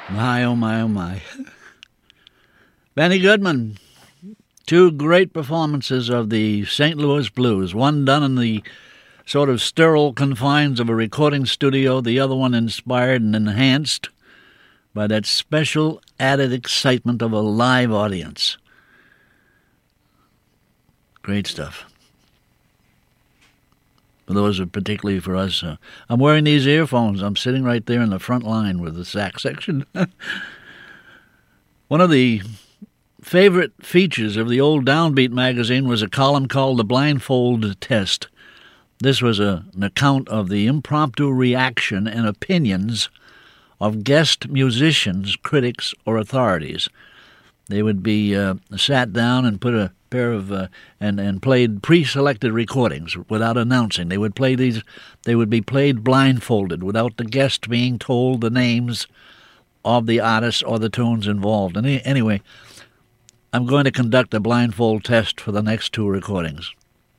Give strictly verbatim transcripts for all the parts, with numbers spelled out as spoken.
My, oh my, oh my. Benny Goodman. Two great performances of the Saint Louis Blues, one done in the sort of sterile confines of a recording studio, the other one inspired and enhanced by that special added excitement of a live audience. Great stuff. For those, are particularly for us, uh, I'm wearing these earphones. I'm sitting right there in the front line with the sax section. One of the favorite features of the old Downbeat magazine was a column called The Blindfold Test. This was a, an account of the impromptu reaction and opinions of guest musicians, critics, or authorities. They would be uh, sat down and put a pair of uh, and and played pre-selected recordings without announcing. They would play these. They would be played blindfolded without the guest being told the names of the artists or the tunes involved. And anyway, I'm going to conduct a blindfold test for the next two recordings.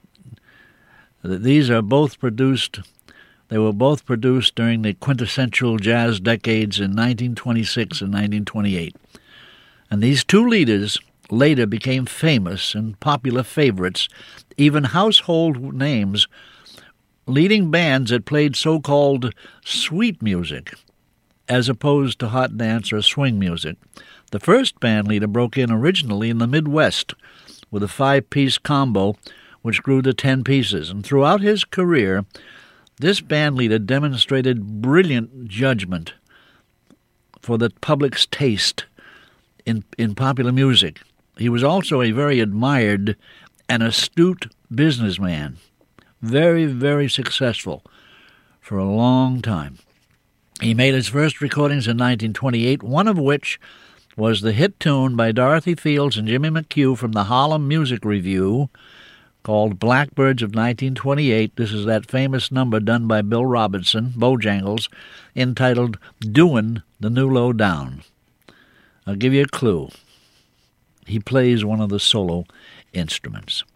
These are both produced, they were both produced during the quintessential jazz decades in nineteen twenty-six and nineteen twenty-eight. And these two leaders later became famous and popular favorites, even household names, leading bands that played so-called sweet music, as opposed to hot dance or swing music. The first band leader broke in originally in the Midwest with a five-piece combo, which grew to ten pieces. And throughout his career, this band leader demonstrated brilliant judgment for the public's taste in, in popular music. He was also a very admired and astute businessman, very, very successful for a long time. He made his first recordings in nineteen twenty-eight, one of which was the hit tune by Dorothy Fields and Jimmy McHugh from the Harlem Music Review called Blackbirds of nineteen twenty-eight. This is that famous number done by Bill Robinson, Bojangles, entitled Doin' the New Low Down. I'll give you a clue. He plays one of the solo instruments.